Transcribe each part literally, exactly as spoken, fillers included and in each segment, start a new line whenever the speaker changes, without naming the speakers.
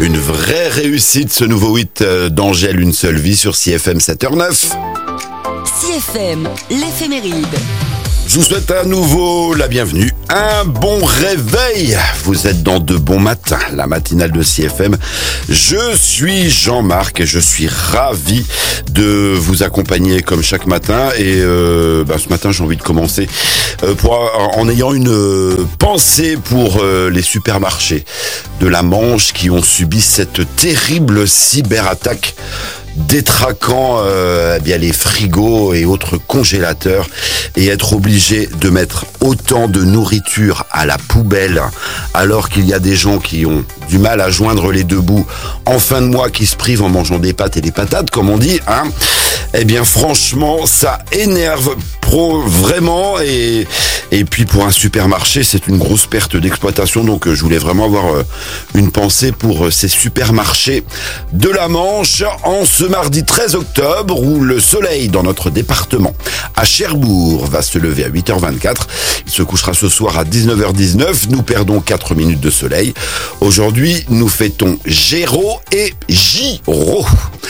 Une vraie réussite, ce nouveau hit d'Angèle, Une seule vie sur C F M sept heures neuf.
C F M, l'éphéméride.
Je vous souhaite à nouveau la bienvenue. Un bon réveil. Vous êtes dans de bons matins, la matinale de C F M. Je suis Jean-Marc et je suis ravi de vous accompagner comme chaque matin. Et euh, bah, ce matin, j'ai envie de commencer euh, pour, en ayant une euh, pensée pour euh, les supermarchés de la Manche qui ont subi cette terrible cyberattaque, détraquant euh, eh bien les frigos et autres congélateurs, et être obligé de mettre autant de nourriture à la poubelle alors qu'il y a des gens qui ont du mal à joindre les deux bouts en fin de mois, qui se privent en mangeant des pâtes et des patates comme on dit, hein. Eh bien franchement, ça énerve pro vraiment, et et puis pour un supermarché, c'est une grosse perte d'exploitation. Donc je voulais vraiment avoir une pensée pour ces supermarchés de la Manche en ce mardi treize octobre, où le soleil dans notre département à Cherbourg va se lever à huit heures vingt-quatre. Il se couchera ce soir à dix-neuf heures dix-neuf. Nous perdons quatre minutes de soleil. Aujourd'hui, nous fêtons Géraud et Giraud.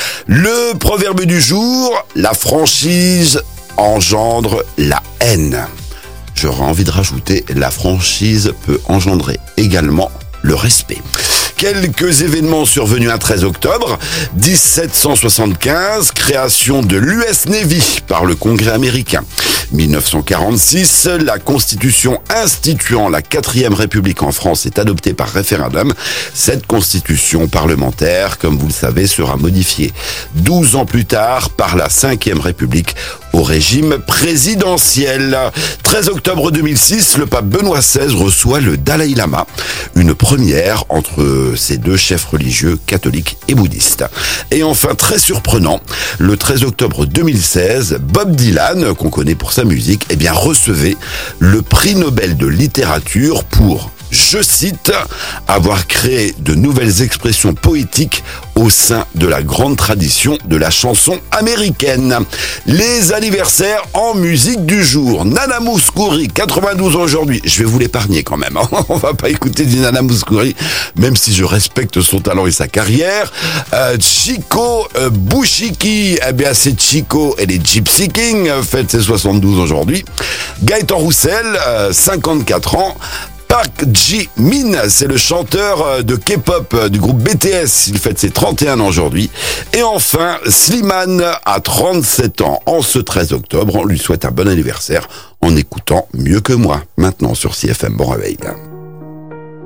Le proverbe du jour: la franchise engendre la haine. J'aurais envie de rajouter: la franchise peut engendrer également le respect. Quelques événements survenus un treize octobre. dix-sept cent soixante-quinze, création de l'U S Navy par le Congrès américain. dix-neuf cent quarante-six, la Constitution instituant la quatrième République en France est adoptée par référendum. Cette constitution parlementaire, comme vous le savez, sera modifiée douze ans plus tard par la cinquième République au régime présidentiel. treize octobre deux mille six, le pape Benoît seize reçoit le Dalai Lama, une première entre ces deux chefs religieux catholiques et bouddhistes. Et enfin, très surprenant, le treize octobre deux mille seize, Bob Dylan, qu'on connaît pour sa musique, eh bien recevait le prix Nobel de littérature pour, je cite, avoir créé de nouvelles expressions poétiques au sein de la grande tradition de la chanson américaine. Les anniversaires en musique du jour: Nana Mouskouri, quatre-vingt-douze ans aujourd'hui. Je vais vous l'épargner quand même, hein. On va pas écouter du Nana Mouskouri, même si je respecte son talent et sa carrière. Euh, Chico euh, Bouchiki, eh bien c'est Chico et les Gypsy Kings, fête ses soixante-douze aujourd'hui. Gaëtan Roussel, euh, cinquante-quatre ans. Park Ji-min, c'est le chanteur de K-pop du groupe B T S. Il fête ses trente et un ans aujourd'hui. Et enfin, Slimane a trente-sept ans en ce treize octobre. On lui souhaite un bon anniversaire en écoutant Mieux que moi, maintenant sur C F M. Bon réveil.